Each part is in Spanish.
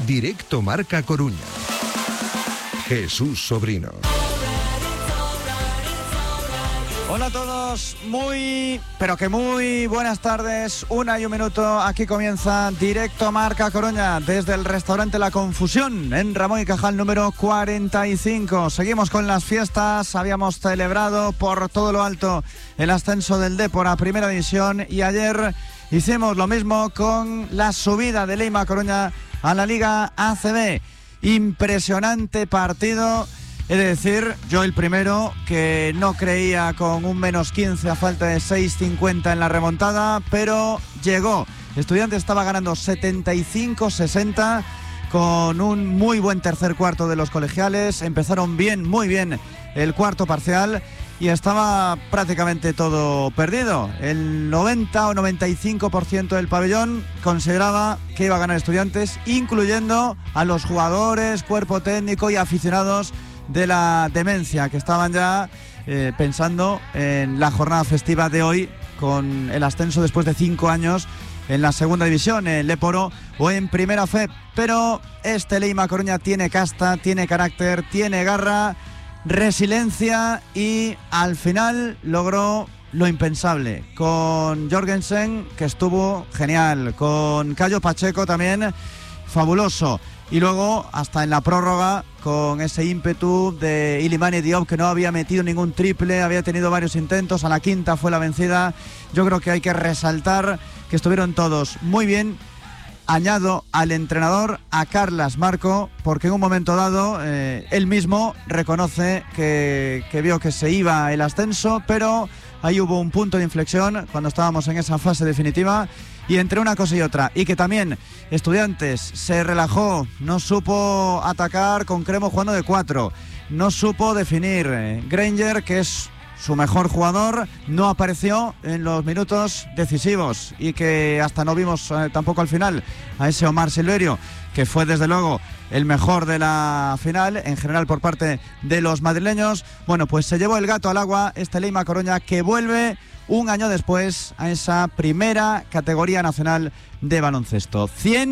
Directo Marca Coruña. Jesús Sobrino. Hola a todos, muy buenas tardes. 1:01, aquí comienza Directo Marca Coruña desde el restaurante La Confusión en Ramón y Cajal número 45. Seguimos con las fiestas, habíamos celebrado por todo lo alto el ascenso del Depor a Primera División y ayer hicimos lo mismo con la subida de Leima Coruña a la Liga ACB. Impresionante partido. He de decir, yo el primero, que no creía con un -15 a falta de 6:50 en la remontada, pero llegó. Estudiantes estaba ganando 75-60 con un muy buen tercer cuarto de los colegiales. Empezaron bien, muy bien el cuarto parcial y estaba prácticamente todo perdido. El 90 o 95% del pabellón consideraba que iba a ganar Estudiantes, incluyendo a los jugadores, cuerpo técnico y aficionados de la demencia, que estaban ya pensando en la jornada festiva de hoy con el ascenso después de 5 años en la segunda división, en Leporo o en Primera Fe. Pero este Leima Coruña tiene casta, tiene carácter, tiene garra, resiliencia y al final logró lo impensable con Jorgensen, que estuvo genial, con Cayo Pacheco también fabuloso, y luego hasta en la prórroga con ese ímpetu de Ilimani Diop, que no había metido ningún triple, había tenido varios intentos, a la quinta fue la vencida. Yo creo que hay que resaltar que estuvieron todos muy bien. Añado al entrenador, a Carlas Marco, porque en un momento dado él mismo reconoce que vio que se iba el ascenso, pero ahí hubo un punto de inflexión cuando estábamos en esa fase definitiva, y entre una cosa y otra, y que también Estudiantes se relajó, no supo atacar con Cremo jugando de 4, no supo definir. Granger, que es su mejor jugador, no apareció en los minutos decisivos y que hasta no vimos tampoco al final a ese Omar Silverio, que fue desde luego el mejor de la final en general por parte de los madrileños. Bueno, pues se llevó el gato al agua este Leima Coruña, que vuelve un año después a esa primera categoría nacional de baloncesto.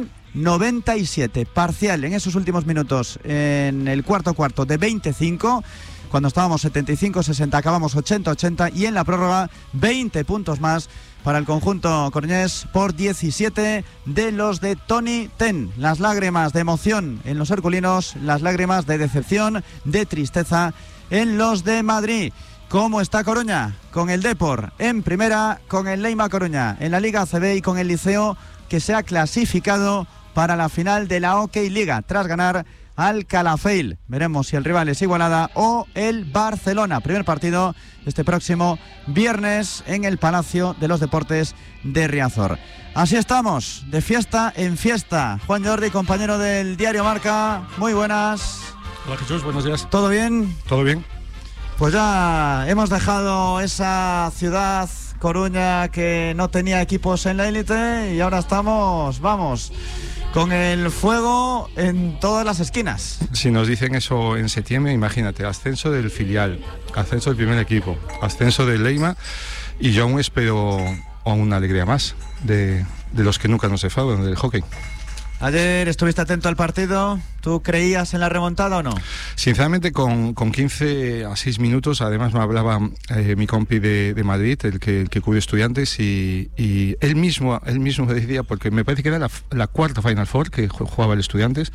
197 parcial en esos últimos minutos en el cuarto de 25. Cuando estábamos 75-60, acabamos 80-80 y en la prórroga 20 puntos más para el conjunto coruñés por 17 de los de Tony Ten. Las lágrimas de emoción en los herculinos, las lágrimas de decepción, de tristeza en los de Madrid. ¿Cómo está Coruña? Con el Depor en primera, con el Leima Coruña en la Liga ACB y con el Liceo, que se ha clasificado para la final de la OK Liga tras ganar al Calafell. Veremos si el rival es Igualada o el Barcelona. Primer partido este próximo viernes en el Palacio de los Deportes de Riazor. Así estamos, de fiesta en fiesta. Juan Jordi, compañero del Diario Marca, muy buenas. Hola Jesús, buenos días. ¿Todo bien? Todo bien. Pues ya hemos dejado esa ciudad, Coruña, que no tenía equipos en la élite, y ahora estamos, vamos, con el fuego en todas las esquinas. Si nos dicen eso en septiembre, imagínate, ascenso del filial, ascenso del primer equipo, ascenso del Leima, y yo aún espero una alegría más de los que nunca nos defraudan del hockey. Ayer estuviste atento al partido. ¿Tú creías en la remontada o no? Sinceramente, con 15 a 6 minutos, además me hablaba mi compi de Madrid, el que cubrió Estudiantes, y él mismo me decía, porque me parece que era la cuarta Final Four que jugaba el Estudiantes,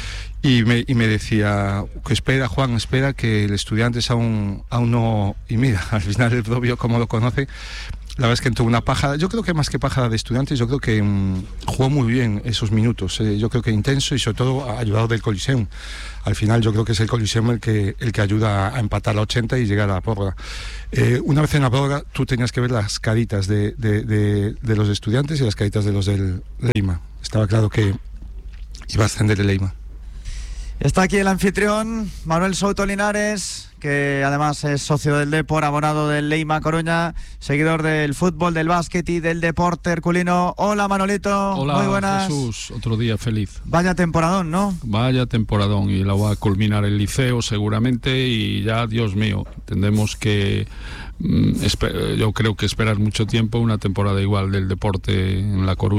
y me decía que espera, Juan, espera, que el Estudiantes aún no... Y mira, al final el propio, como lo conoce, la verdad es que tuvo una pájara, yo creo que más que pájara de Estudiantes, yo creo que jugó muy bien esos minutos, yo creo que intenso, y sobre todo ayudado del Coliseum. Al final yo creo que es el Coliseum el que ayuda a empatar la 80 y llegar a la prórroga. Una vez en la prórroga tú tenías que ver las caritas de los Estudiantes y las caritas de los del Leima. Estaba claro que iba a ascender el Leima. Está aquí el anfitrión, Manuel Souto Linares, que además es socio del Depor, abonado del Leima Coruña, seguidor del fútbol, del básquet y del deporte herculino. Hola Manolito. Hola, muy buenas. Jesús, otro día feliz. Vaya temporadón, ¿no? Vaya temporadón, y la va a culminar el Liceo seguramente, y ya, Dios mío, entendemos que yo creo que esperar mucho tiempo una temporada igual del deporte en La Coruña.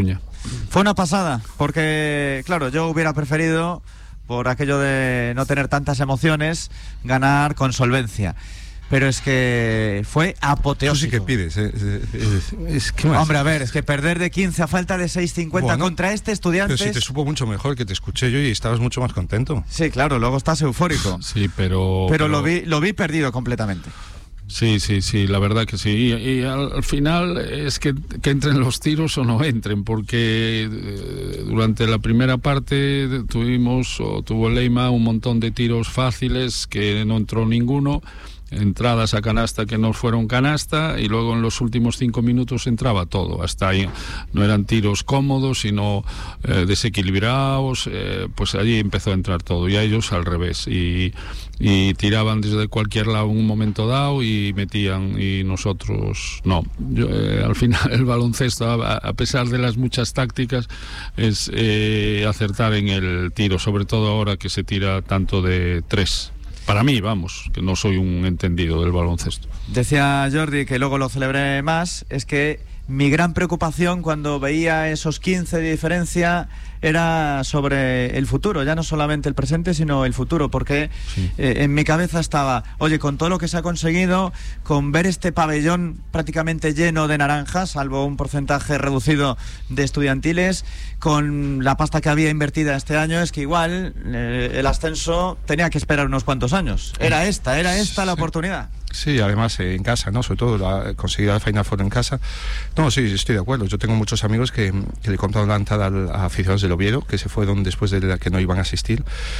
Fue una pasada, porque, claro, yo hubiera preferido, por aquello de no tener tantas emociones, ganar con solvencia. Pero es que fue apoteósico. Tú sí que pides, ¿qué más? Hombre, a ver, es que perder de 15 a falta de 6.50 contra este Estudiantes... Pero si te supo mucho mejor, que te escuché yo y estabas mucho más contento. Sí, claro, luego estás eufórico. Sí, pero lo vi perdido completamente. Sí, la verdad que sí. Y al final es que entren los tiros o no entren, porque durante la primera parte tuvo Leyma un montón de tiros fáciles que no entró ninguno, entradas a canasta que no fueron canasta, y luego en los últimos 5 minutos entraba todo. Hasta ahí no eran tiros cómodos, sino desequilibrados, pues allí empezó a entrar todo, y a ellos al revés, y tiraban desde cualquier lado en un momento dado y metían, y nosotros no. Al final el baloncesto, a pesar de las muchas tácticas, es acertar en el tiro, sobre todo ahora que se tira tanto de 3. Para mí, vamos, que no soy un entendido del baloncesto. Decía Jordi, que luego lo celebré más, es que mi gran preocupación cuando veía esos 15 de diferencia era sobre el futuro, ya no solamente el presente, sino el futuro, porque sí. En mi cabeza estaba, oye, con todo lo que se ha conseguido, con ver este pabellón prácticamente lleno de naranjas, salvo un porcentaje reducido de estudiantiles, con la pasta que había invertida este año, es que igual el ascenso tenía que esperar unos cuantos años. Era esta la oportunidad. Sí, además en casa, ¿no? Sobre todo conseguir la Final Four en casa. No, sí, estoy de acuerdo. Yo tengo muchos amigos que le compraron la entrada a aficionados del Oviedo, que se fueron después de la que no iban a asistir.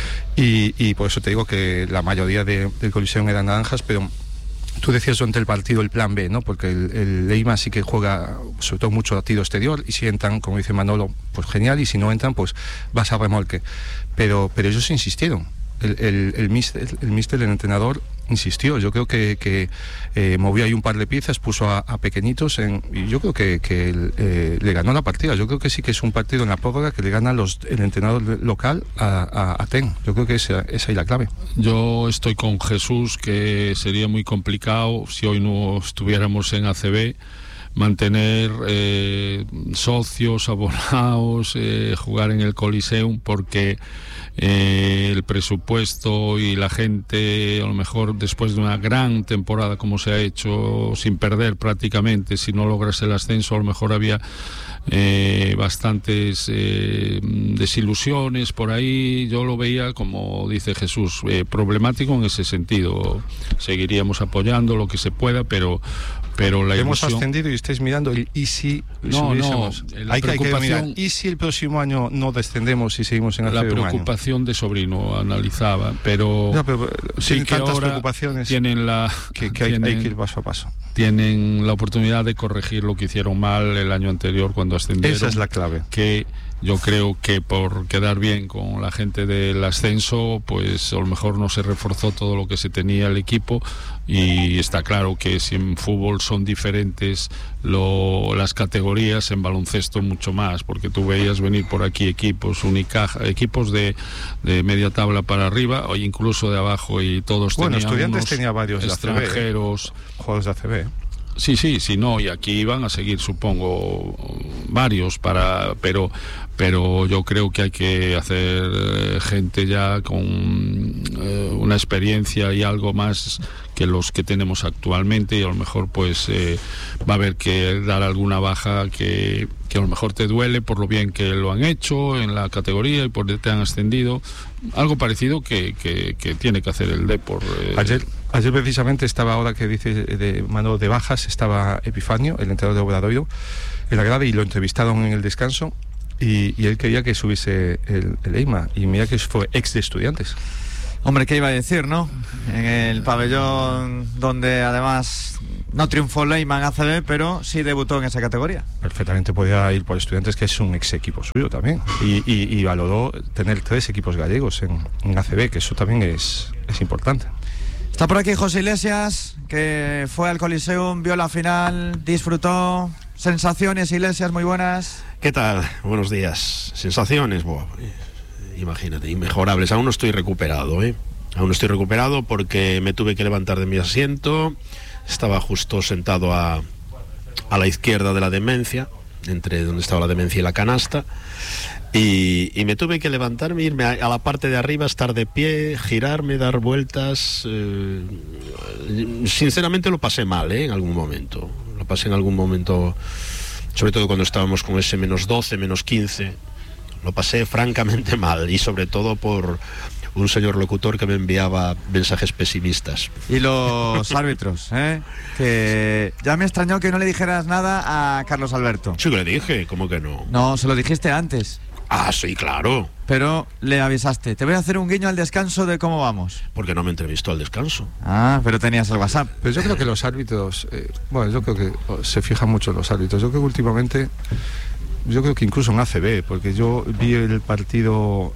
Y por eso te digo que la mayoría del Coliseum eran naranjas, pero tú decías durante el partido el plan B, ¿no? Porque el Leyma sí que juega sobre todo mucho a tiro exterior, y si entran, como dice Manolo, pues genial, y si no entran, pues vas a remolque. Pero ellos insistieron. El míster, el entrenador, insistió. Yo creo que movió ahí un par de piezas, puso a pequeñitos y yo creo que le ganó la partida. Yo creo que sí que es un partido en la prórroga que le gana el entrenador local a TEN. Yo creo que esa es ahí la clave. Yo estoy con Jesús, que sería muy complicado si hoy no estuviéramos en ACB mantener socios, abonados, jugar en el Coliseum, porque el presupuesto y la gente, a lo mejor después de una gran temporada como se ha hecho, sin perder prácticamente, si no logras el ascenso, a lo mejor había bastantes desilusiones por ahí. Yo lo veía, como dice Jesús, problemático en ese sentido. Seguiríamos apoyando lo que se pueda, pero la hemos ilusión... ascendido y estáis mirando el y si la preocupación... ¿Y si el próximo año no descendemos y seguimos en el la preocupación de Sobrino analizaba, pero sí, que tantas preocupaciones tienen que hay que ir paso a paso. Tienen la oportunidad de corregir lo que hicieron mal el año anterior cuando ascendieron. Esa es la clave. Que yo creo que por quedar bien con la gente del ascenso, pues a lo mejor no se reforzó todo lo que se tenía el equipo, y está claro que si en fútbol son diferentes las categorías, en baloncesto mucho más, porque tú veías venir por aquí equipos Unicaja, equipos de media tabla para arriba o incluso de abajo, y todos tenían Estudiantes tenía varios extranjeros, juegos de ACB. Sí, no, y aquí iban a seguir, supongo, varios pero yo creo que hay que hacer gente ya con una experiencia y algo más que los que tenemos actualmente, y a lo mejor pues va a haber que dar alguna baja que a lo mejor te duele por lo bien que lo han hecho en la categoría y por te han ascendido. Algo parecido que tiene que hacer el Depor. Ayer precisamente estaba, ahora que dice de mano de bajas, estaba Epifanio, el entrenador de Obradoiro, en la grada, y lo entrevistaron en el descanso, y él quería que subiese el Leyma, y mira que fue ex de Estudiantes. Hombre, ¿qué iba a decir, no? En el pabellón donde además no triunfó Leyma en ACB, pero sí debutó en esa categoría. Perfectamente podía ir por Estudiantes, que es un ex equipo suyo también, y valoró tener 3 equipos gallegos en ACB, que eso también es importante. Está por aquí José Iglesias, que fue al Coliseum, vio la final, disfrutó. Sensaciones, Iglesias, muy buenas. ¿Qué tal? Buenos días. Sensaciones, imagínate, inmejorables. Aún no estoy recuperado, Aún no estoy recuperado porque me tuve que levantar de mi asiento. Estaba justo sentado a la izquierda de la demencia, entre donde estaba la demencia y la canasta, y me tuve que levantarme, irme a la parte de arriba, estar de pie, girarme, dar vueltas. Sinceramente lo pasé mal, en algún momento. Lo pasé en algún momento, sobre todo cuando estábamos con ese -12, -15. Lo pasé francamente mal, y sobre todo por un señor locutor que me enviaba mensajes pesimistas. Y los árbitros, que ya me extrañó que no le dijeras nada a Carlos Alberto. Sí que le dije, ¿cómo que no? No, se lo dijiste antes. Ah, sí, claro. Pero le avisaste. Te voy a hacer un guiño al descanso de cómo vamos. Porque no me entrevistó al descanso. Ah, pero tenías el WhatsApp. Pero yo creo que los árbitros, yo creo que se fijan mucho en los árbitros. Yo creo que últimamente, yo creo que incluso en ACB, porque yo vi el partido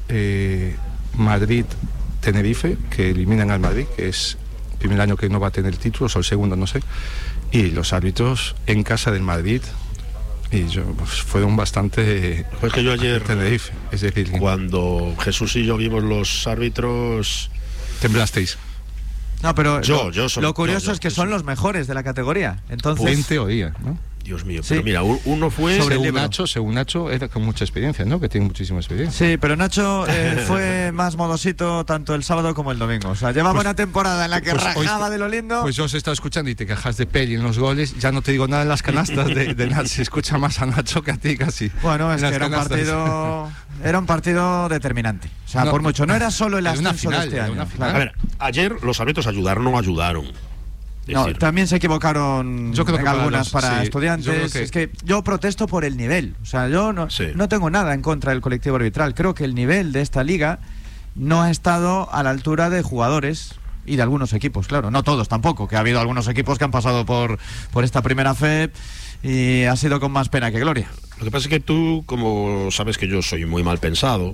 Madrid-Tenerife, que eliminan al Madrid, que es el primer año que no va a tener títulos, o el segundo, no sé, y los árbitros en casa del Madrid, y yo, pues, fueron bastante... Pues que yo ayer, Tenerife, es decir, cuando Jesús y yo vimos los árbitros... Temblasteis. No, pero lo curioso es que son los mejores de la categoría. Entonces, en teoría, ¿no? Dios mío, Sí. pero mira, uno fue... Según Nacho, era con mucha experiencia, ¿no? Que tiene muchísima experiencia. sí, pero Nacho fue más modosito tanto el sábado como el domingo. O sea, llevaba una temporada en la que rajaba de lo lindo. Pues yo os he estado escuchando y te quejas de Peli en los goles. Ya no te digo nada en las canastas de Nacho. Se escucha más a Nacho que a ti casi. Bueno, es En que las canastas. era un partido determinante. O sea, No, por mucho. No era solo el era una ascenso final, de este era año. una final. Claro. A ver, ayer los árbitros ayudaron o no ayudaron. Es No, decir, también se equivocaron Yo creo que en para algunas los- para sí, estudiantes. yo creo que- Es que yo protesto por el nivel. O sea, yo Sí. no tengo nada en contra del colectivo arbitral. Creo que el nivel de esta liga no ha estado a la altura de jugadores y de algunos equipos, claro. No todos tampoco, que ha habido algunos equipos que han pasado por esta primera fe y ha sido con más pena que gloria. Lo que pasa es que tú, como sabes que yo soy muy mal pensado,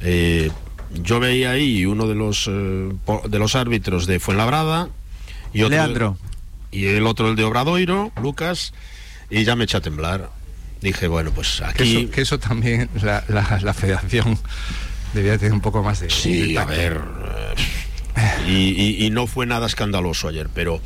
yo veía ahí uno de los árbitros de Fuenlabrada y otro Leandro. y el otro el de Obradoiro, Lucas, y ya me eché a temblar. Dije, bueno, pues aquí... Que eso también, la federación debería tener un poco más de... Sí, de a tacto. ver... Y no fue nada escandaloso ayer, pero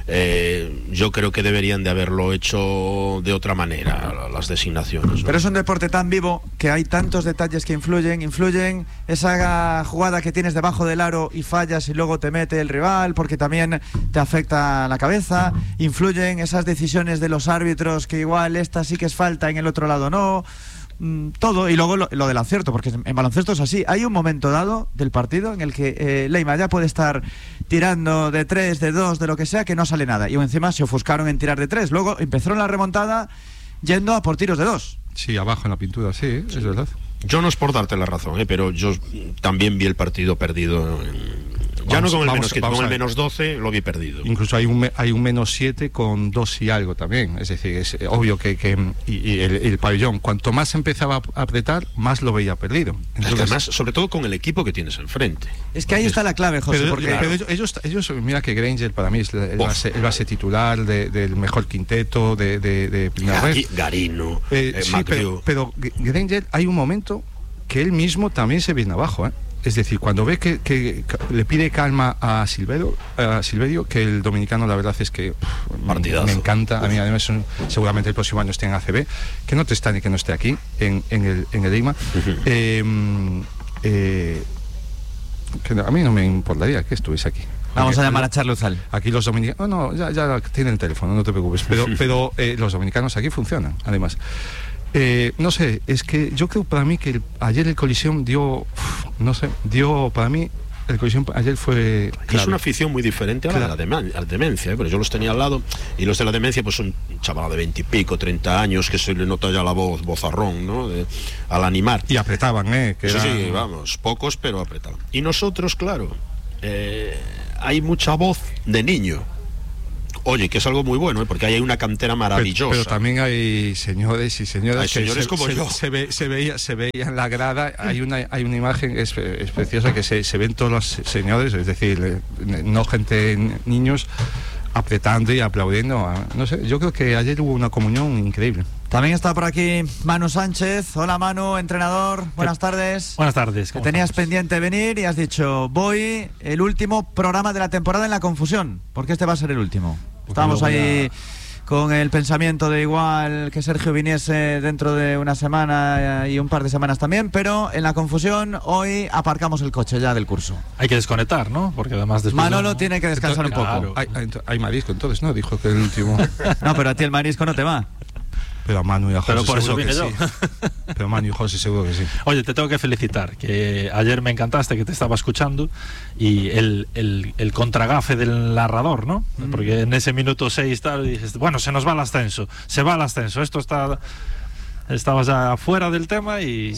yo creo que deberían de haberlo hecho de otra manera, las designaciones, ¿no? Pero es un deporte tan vivo que hay tantos detalles que influyen esa jugada que tienes debajo del aro y fallas y luego te mete el rival porque también te afecta la cabeza, influyen esas decisiones de los árbitros que igual esta sí que es falta, en el otro lado no, todo, y luego lo del acierto, porque en baloncesto es así. Hay un momento dado del partido en el que Leima ya puede estar tirando de 3, de 2, de lo que sea, que no sale nada, y encima se ofuscaron en tirar de 3. Luego empezaron la remontada yendo a por tiros de 2. Sí, abajo en la pintura, sí, es verdad. Yo no es por darte la razón, pero yo también vi el partido perdido. Ya no con el menos 15, con el menos 12 lo vi perdido. Incluso hay un menos 7 con 2 y algo también. Es decir, es obvio que el pabellón, cuanto más empezaba a apretar, más lo veía perdido. Entonces, Además, sobre todo con el equipo que tienes enfrente. Es que ahí está la clave, José, pero, porque pero ellos, mira que Granger para mí es el base titular del mejor quinteto de primera vez. Garino, Sí, McHugh. pero Granger hay un momento que él mismo también se viene abajo, ¿eh? Es decir, cuando ve que le pide calma a Silverio, que el dominicano la verdad es que me encanta, a mí además seguramente el próximo año esté en ACB, que no te está ni que no esté aquí en el EIMA. Que a mí no me importaría que estuviese aquí. vamos a llamar a Charluzal. Aquí los dominicanos, no, ya tienen teléfono, no te preocupes, pero los dominicanos aquí funcionan, además. No sé, es que yo creo para mí que ayer el Coliseum para mí el Coliseum ayer fue clave. Es una afición muy diferente a la de la demencia, pero yo los tenía al lado y los de la demencia pues son chavalos de 20 y pico, 30 años que se le nota ya la vozarrón, ¿no? Al animar. Y apretaban, Sí, vamos, pocos pero apretaban. Y nosotros, claro, hay mucha voz de niño. Oye, que es algo muy bueno, porque ahí hay una cantera maravillosa. Pero también hay señores y señoras hay señores como yo. Se veía en la grada, hay una imagen es preciosa que se ven todos los señores, es decir, no gente, niños apretando y aplaudiendo. No sé, yo creo que ayer hubo una comunión increíble. También está por aquí Manu Sánchez. Hola Manu, entrenador, buenas tardes. Buenas tardes. Que tenías pendiente venir y has dicho, voy el último programa de la temporada en La Confusión, porque este va a ser el último. Estábamos ahí con el pensamiento de igual que Sergio viniese dentro de una semana y un par de semanas también, pero en la confusión hoy aparcamos el coche ya del curso. Hay que desconectar, ¿no? Porque además después Manolo tiene que descansar un poco. Hay marisco entonces, ¿no? Dijo que el último. No, pero a ti el marisco no te va. Pero a Manu y a José Pero por eso seguro que vine yo. sí. Pero Manu y José seguro que sí. Oye, te tengo que felicitar, que ayer me encantaste, que te estaba escuchando, y el contragafe del narrador, ¿no? Porque en ese minuto 6 tal, dijiste, bueno, se nos va el ascenso, esto está... Estabas ya fuera del tema y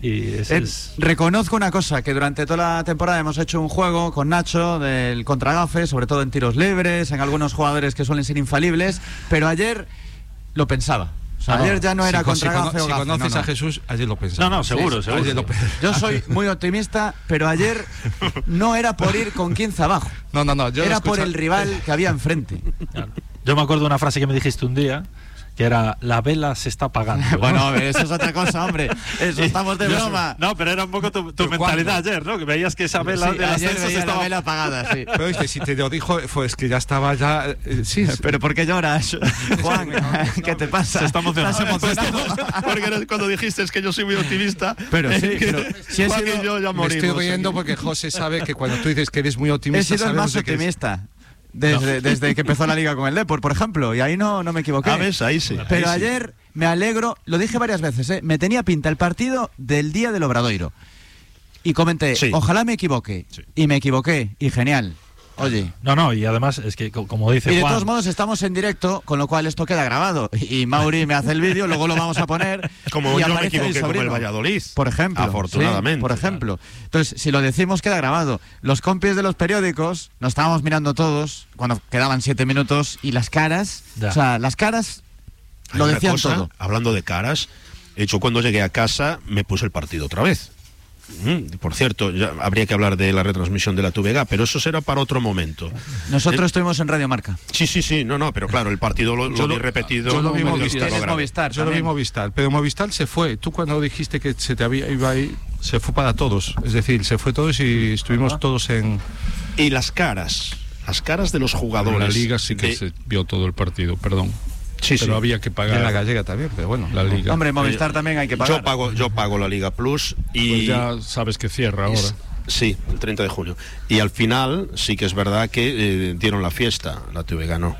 reconozco una cosa, que durante toda la temporada hemos hecho un juego con Nacho del contragafe, sobre todo en tiros libres, en algunos jugadores que suelen ser infalibles, pero ayer lo pensaba. O sea, ayer ya no era contragafe o gafe. Si conoces a Jesús, ayer lo pensaba. No, seguro. Yo soy muy optimista, pero ayer no era por ir con 15 abajo. No. Era por el rival que había enfrente. Claro. Yo me acuerdo de una frase que me dijiste un día, que era, la vela se está apagando. Bueno, eso es otra cosa, hombre. Eso estamos de broma. No, pero era un poco tu mentalidad ayer, ¿no? Que veías que esa vela de ayer ascenso estaba la vela apagada, sí. Pero es que si te lo dijo, pues que ya estaba ya... sí. Pero ¿por qué lloras, Juan? ¿Qué te pasa? Se está emocionando. Porque cuando dijiste es que yo soy muy optimista. Pero sí, pero si Juan y yo ya morimos. Me estoy riendo porque José sabe que cuando tú dices que eres muy optimista... He sido el más optimista. Desde que empezó la liga con el Depor, por ejemplo, y ahí no me equivoqué. Ahí sí. Pero ahí ayer me alegro, lo dije varias veces, me tenía pinta el partido del día del Obradoiro. Y comenté, ojalá me equivoque. Sí. Y me equivoqué, y genial. Oye. No, y además es que, como dice Juan... Y de todos modos estamos en directo, con lo cual esto queda grabado. Y Mauri me hace el vídeo, luego lo vamos a poner. Como yo me equivoqué con el Valladolid. Por ejemplo. Afortunadamente. Sí, por ejemplo. Entonces, si lo decimos, queda grabado. Los compis de los periódicos, nos estábamos mirando todos, cuando quedaban 7 minutos, y las caras... Ya. O sea, las caras lo decían todo. Hablando de caras, hecho, cuando llegué a casa, me puse el partido otra vez. Por cierto, ya habría que hablar de la retransmisión de la TVG, pero eso será para otro momento. Nosotros estuvimos en Radio Marca. Sí, no, pero claro, el partido lo vi repetido. Yo lo vi Movistar. Yo lo vi Movistar, pero Movistar se fue. Tú cuando dijiste que se te iba a ir, se fue para todos. Es decir, se fue todos y estuvimos todos en... Y las caras de los jugadores. En la Liga sí que se vio todo el partido, perdón. Sí, pero había que pagar. En la Gallega también, pero bueno. La Liga. Hombre, Movistar también hay que pagar. Yo pago la Liga Plus y... Pues ya sabes que cierra ahora. Sí, el 30 de junio. Y al final sí que es verdad que dieron la fiesta, la TVG no.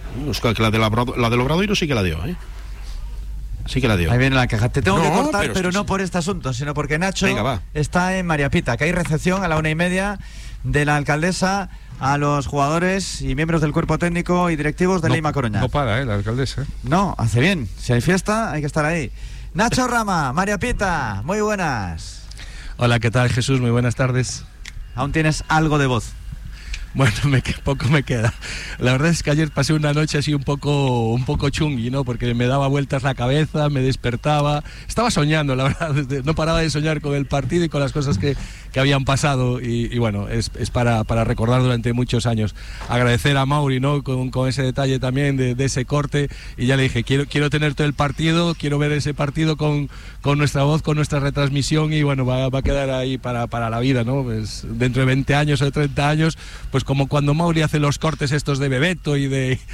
La del Obradoiro sí que la dio, ¿eh? Sí que la dio. Ahí viene la caja. Te tengo que cortar, pero no por este asunto, sino porque Nacho está en María Pita, que hay recepción a la 1:30 de la alcaldesa a los jugadores y miembros del cuerpo técnico y directivos de Leima Coruña. No para, la alcaldesa. No, hace bien. Si hay fiesta, hay que estar ahí. Nacho Rama, María Pita, muy buenas. Hola, ¿qué tal, Jesús? Muy buenas tardes. Aún tienes algo de voz. Bueno, poco me queda. La verdad es que ayer pasé una noche así un poco chungui, ¿no? Porque me daba vueltas la cabeza, me despertaba. Estaba soñando, la verdad. No paraba de soñar con el partido y con las cosas que habían pasado. Y bueno, es para recordar durante muchos años. Agradecer a Mauri, ¿no? Con ese detalle también de ese corte. Y ya le dije, quiero tener todo el partido, quiero ver ese partido con nuestra voz, con nuestra retransmisión. Y bueno, va a quedar ahí para la vida, ¿no? Pues dentro de 20 años o de 30 años, pues como cuando Mauri hace los cortes estos de Bebeto y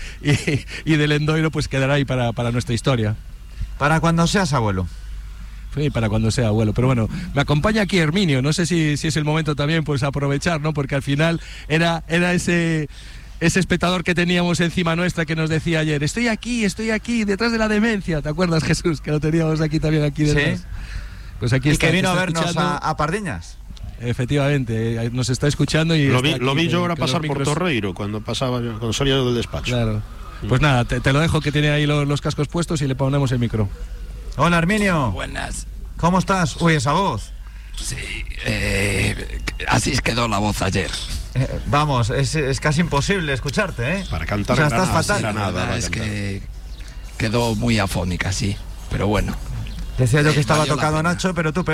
del Endoiro, pues quedará ahí para nuestra historia. Para cuando seas abuelo. Sí, para cuando sea abuelo. Pero bueno, me acompaña aquí Herminio. No sé si es el momento también pues aprovechar, ¿no? Porque al final era ese espectador que teníamos encima nuestra que nos decía ayer, estoy aquí, detrás de la demencia. ¿Te acuerdas, Jesús? Que lo teníamos aquí también, aquí detrás. Sí. Pues aquí está. Y que vino a vernos a Pardiñas. Efectivamente, nos está escuchando y lo vi yo ahora pasar por Torreiro cuando salía del despacho. Claro. Pues nada, te lo dejo, que tiene ahí los cascos puestos y le ponemos el micro. Hola, Herminio. Buenas. ¿Cómo estás? Uy, esa voz. Sí, así quedó la voz ayer. Vamos, es casi imposible escucharte, ¿eh? Para cantar, o sea, estás fatal. Granada, es que quedó muy afónica, sí, pero bueno. Decía yo que estaba tocado Nacho, pero tú